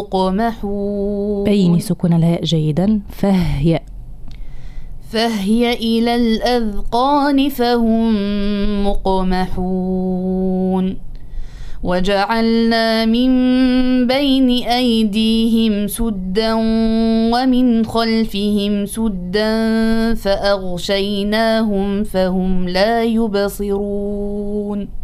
مقمحون. بيني سكون الهاء جيدا. فهي إلى الأذقان فهم مقمحون. وجعلنا من بين أيديهم سدا ومن خلفهم سدا فأغشيناهم فهم لا يبصرون.